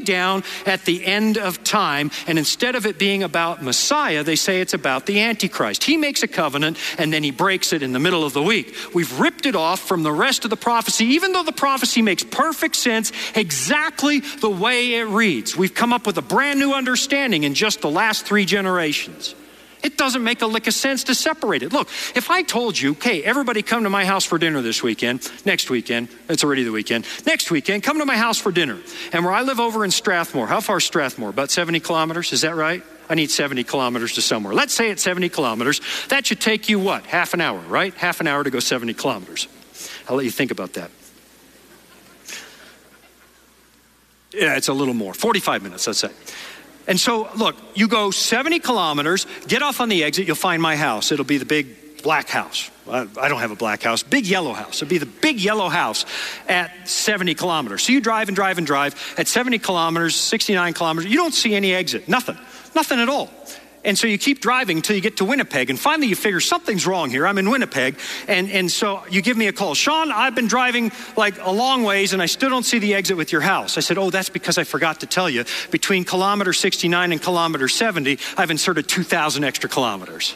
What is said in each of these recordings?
down at the end of time. And instead of it being about Messiah, they say it's about the Antichrist. He makes a covenant and then he breaks it in the middle of the week. We've ripped it off from the rest of the prophecy, even though the prophecy makes perfect sense exactly the way it reads. We've come up with a brand new understanding in just the last 3 generations. It doesn't make a lick of sense to separate it. Look, if I told you, okay, everybody come to my house for dinner this weekend, next weekend, it's already the weekend, next weekend, come to my house for dinner. And where I live over in Strathmore, how far is Strathmore? About 70 kilometers, is that right? I need 70 kilometers to somewhere. Let's say it's 70 kilometers. That should take you what? Half an hour, right? Half an hour to go 70 kilometers. I'll let you think about that. Yeah, it's a little more, 45 minutes, let's say. And so, look, you go 70 kilometers, get off on the exit, you'll find my house. It'll be the big black house. I don't have a black house, big yellow house. It'll be the big yellow house at 70 kilometers. So you drive and drive and drive. At 70 kilometers, 69 kilometers, you don't see any exit, nothing at all. And so you keep driving until you get to Winnipeg. And finally you figure something's wrong here. I'm in Winnipeg. And so you give me a call. Sean, I've been driving like a long ways and I still don't see the exit with your house. I said, oh, that's because I forgot to tell you. Between kilometer 69 and kilometer 70, I've inserted 2,000 extra kilometers.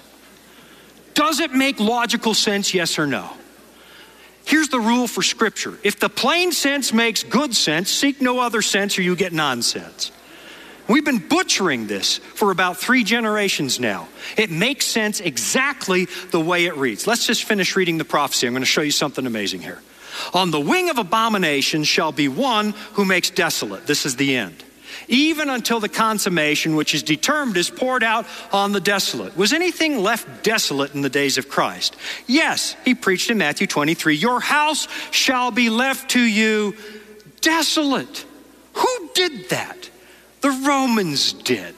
Does it make logical sense, yes or no? Here's the rule for Scripture. If the plain sense makes good sense, seek no other sense or you get nonsense. We've been butchering this for about 3 generations now. It makes sense exactly the way it reads. Let's just finish reading the prophecy. I'm going to show you something amazing here. On the wing of abomination shall be one who makes desolate. This is the end. Even until the consummation which is determined is poured out on the desolate. Was anything left desolate in the days of Christ? Yes, he preached in Matthew 23, your house shall be left to you desolate. Who did that? The Romans did.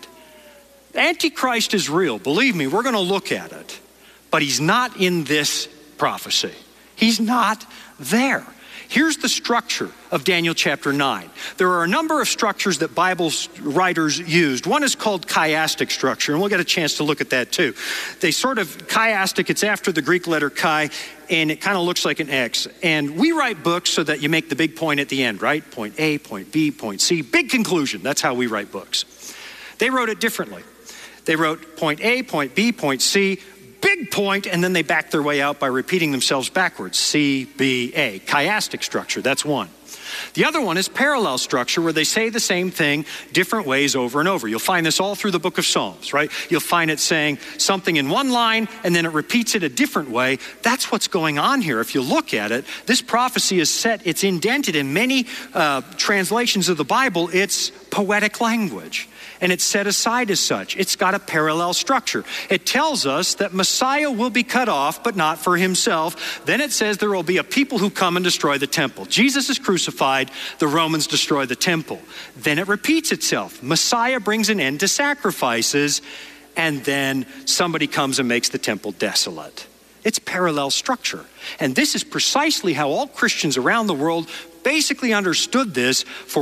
Antichrist is real. Believe me, we're going to look at it. But he's not in this prophecy. He's not there. Here's the structure of Daniel chapter 9. There are a number of structures that Bible writers used. One is called chiastic structure, and we'll get a chance to look at that too. They sort of, chiastic, it's after the Greek letter chi, and it kind of looks like an X. And we write books so that you make the big point at the end, right? Point A, point B, point C, big conclusion. That's how we write books. They wrote it differently. They wrote point A, point B, point C, big point, and then they back their way out by repeating themselves backwards. C, B, A. Chiastic structure, that's one. The other one is parallel structure, where they say the same thing different ways over and over. You'll find this all through the book of Psalms, right? You'll find it saying something in one line and then it repeats it a different way. That's what's going on here. If you look at it, this prophecy is set, it's indented in many translations of the Bible. It's poetic language. And it's set aside as such. It's got a parallel structure. It tells us that Messiah will be cut off, but not for himself. Then it says there will be a people who come and destroy the temple. Jesus is crucified. The Romans destroy the temple. Then it repeats itself. Messiah brings an end to sacrifices, and then somebody comes and makes the temple desolate. It's parallel structure. And this is precisely how all Christians around the world basically understood this for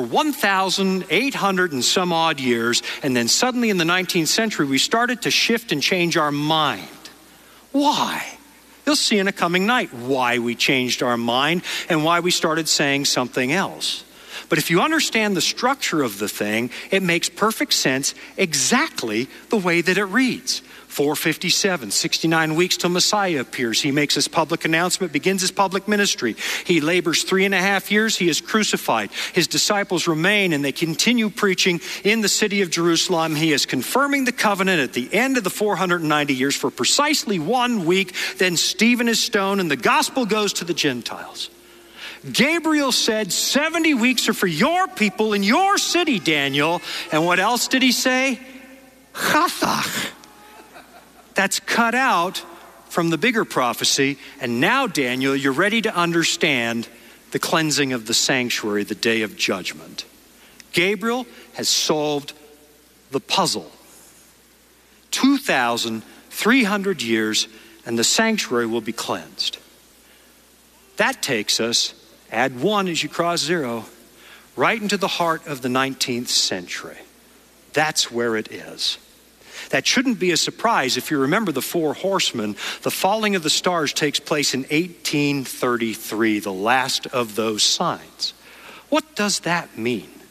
1,800 and some odd years. And then suddenly in the 19th century, we started to shift and change our mind. Why? You'll see in a coming night why we changed our mind and why we started saying something else. But if you understand the structure of the thing, it makes perfect sense exactly the way that it reads. 457, 69 weeks till Messiah appears. He makes his public announcement, begins his public ministry. He labors 3.5 years. He is crucified. His disciples remain and they continue preaching in the city of Jerusalem. He is confirming the covenant at the end of the 490 years for precisely 1 week. Then Stephen is stoned and the gospel goes to the Gentiles. Gabriel said 70 weeks are for your people in your city, Daniel. And what else did he say? Chathach. That's cut out from the bigger prophecy. And now, Daniel, you're ready to understand the cleansing of the sanctuary, the day of judgment. Gabriel has solved the puzzle. 2,300 years and the sanctuary will be cleansed. That takes us, add 1 as you cross 0, right into the heart of the 19th century. That's where it is. That shouldn't be a surprise. If you remember the 4 horsemen, the falling of the stars takes place in 1833, the last of those signs. What does that mean?